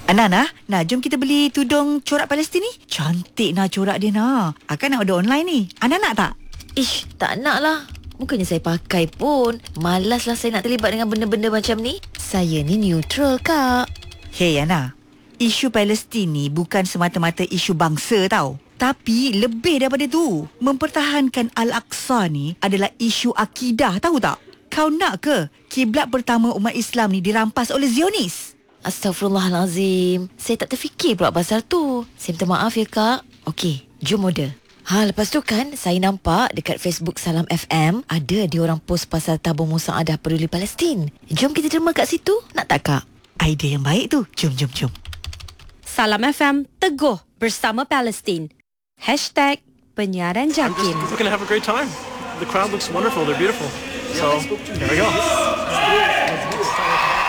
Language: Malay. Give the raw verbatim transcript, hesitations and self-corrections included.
Ana, nah, nah, jom kita beli tudung corak Palestin ni. Cantik nah corak dia nah. Akan nak order online ni. Ana nak tak? Ish, tak nak lah. Bukannya saya pakai pun. Malas lah saya nak terlibat dengan benda-benda macam ni. Saya ni neutral, Kak. Hey Ana, isu Palestin ni bukan semata-mata isu bangsa tau. Tapi lebih daripada tu, mempertahankan Al-Aqsa ni adalah isu akidah, tahu tak? Kau nak ke kiblat pertama umat Islam ni dirampas oleh Zionis? Astaghfirullahalazim. Saya tak terfikir pula pasal tu. Saya minta maaf ya, Kak. Okey, jom order. Ha, lepas tu kan saya nampak dekat Facebook Salam F M ada dia orang post pasal tabung musaadah peduli Palestin. Jom kita derma kat situ. Nak tak, Kak? Idea yang baik tu. Jom, jom, jom. Salam F M teguh bersama Palestin. Hashtag penyiaran Jakim. We're going to have a great time. The crowd looks wonderful. They're beautiful. So, here we go.